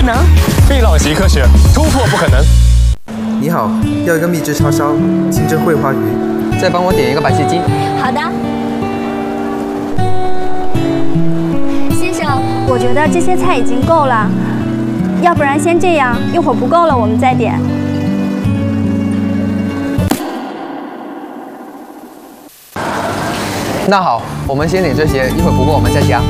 可能。 碧浪习科学，突破不可能。 你好，要一个秘制叉烧，清蒸桂花鱼， 再帮我点一个白切鸡。 好的。先生，我觉得这些菜已经够了，要不然先这样，一会儿不够了我们再点。 那好，我们先点这些，一会儿不够我们再加。